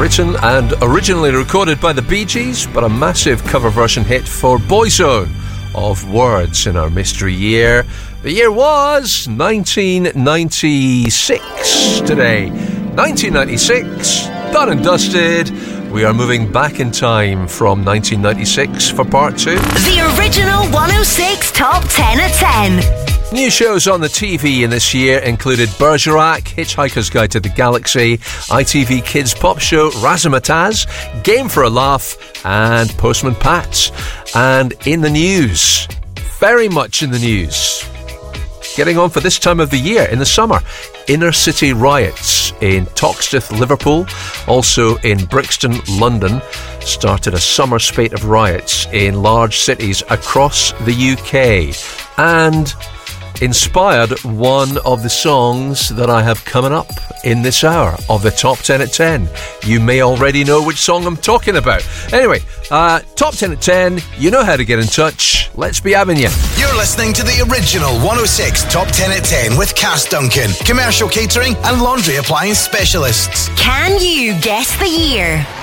Written and originally recorded by the Bee Gees, but a massive cover version hit for Boyzone of Words in our mystery year. The year was 1996 today. 1996, done and dusted. We are moving back in time from 1996 for part 2. The original 106 Top 10 at 10. New shows on the TV in this year included Bergerac, Hitchhiker's Guide to the Galaxy, ITV Kids Pop Show, Razzmatazz, Game for a Laugh, and Postman Pat. And in the news, very much in the news, getting on for this time of the year, in the summer, inner city riots in Toxteth, Liverpool, also in Brixton, London, started a summer spate of riots in large cities across the UK. And inspired one of the songs that I have coming up in this hour of the Top 10 at 10. You may already know which song I'm talking about. Anyway, Top 10 at 10, you know how to get in touch. Let's be having you. You're listening to the original 106 Top 10 at 10 with Cass Duncan, commercial catering and laundry appliance specialists. Can you guess the year?